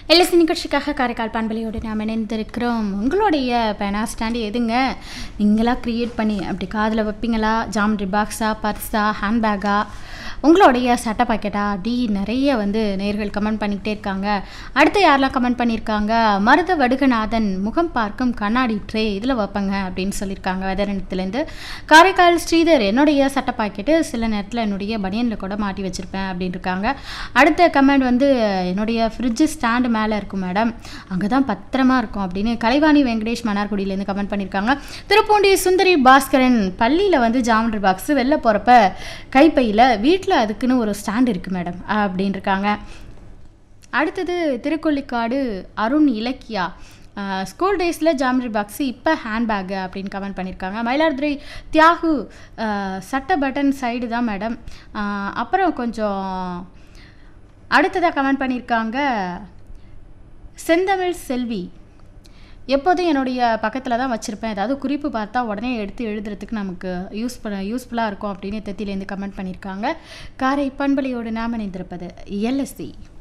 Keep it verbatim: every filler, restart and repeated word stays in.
LSC நிகழ்ச்சிக்காக காரைக்கால் பண்பலையோடு நாம் இணைந்திருக்கிறோம். உங்களுடைய பேனா ஸ்டாண்டு எதுங்க நீங்களாக க்ரியேட் பண்ணி அப்படி காதில் வைப்பீங்களா? ஜாமெட்ரி பாக்ஸா, பர்ஸா, ஹேண்ட்பேக்கா, உங்களுடைய சட்டை பாக்கெட்டா? அப்படி நிறைய வந்து நேயர்கள் கமெண்ட் பண்ணிக்கிட்டே இருக்காங்க. அடுத்து யாரெல்லாம் கமெண்ட் பண்ணியிருக்காங்க? மருத வடுகநாதன் முகம் பார்க்கும் கண்ணாடி ட்ரே இதில் வைப்பங்க அப்படின்னு சொல்லியிருக்காங்க. வெதரணத்துலேருந்து காரைக்கால் ஸ்ரீதர் என்னுடைய சட்டை பாக்கெட்டு சில நேரத்தில் என்னுடைய பனியனில் கூட மாட்டி வச்சுருப்பேன் அப்படின்னு இருக்காங்க. அடுத்த கமெண்ட் வந்து என்னுடைய ஃப்ரிட்ஜு ஸ்டாண்டு மேலே இருக்கும் மேடம், அங்கே தான் பத்திரமா இருக்கும் அப்படின்னு கலைவாணி வெங்கடேஷ் மன்னார்குடியிலேருந்து கமெண்ட் பண்ணியிருக்காங்க. திருப்பூண்டி சுந்தரி பாஸ்கரன் பள்ளியில் வந்து ஜாமெட்ரி பாக்ஸு வெளில போகிறப்ப கைப்பையில் வீட்டில் அதுக்குன்னு ஒரு ஸ்டாண்ட் இருக்குது மேடம் அப்படின்னு இருக்காங்க. அடுத்தது திருக்கொள்ளிக்காடு அருண் இலக்கியா, ஸ்கூல் டேஸில் ஜாமெட்ரி பாக்ஸு இப்போ ஹேண்ட்பேக்கு அப்படின்னு கமெண்ட் பண்ணியிருக்காங்க. மயிலாடுதுறை தியாகு சட்டை பட்டன் சைடு தான் மேடம். அப்புறம் கொஞ்சம் அடுத்ததாக கமெண்ட் பண்ணியிருக்காங்க செந்தமிழ் செல்வி, எப்போதும் என்னுடைய பக்கத்தில் தான் வச்சுருப்பேன், ஏதாவது குறிப்பு பார்த்தா உடனே எடுத்து எழுதுறதுக்கு நமக்கு யூஸ் பண்ண யூஸ்ஃபுல்லாக இருக்கும் அப்படின்னு தெத்திலேருந்து கமெண்ட் பண்ணியிருக்காங்க. காரை பண்பலையோடு நாம் இணைந்திருப்பது எல்எஸ்சி.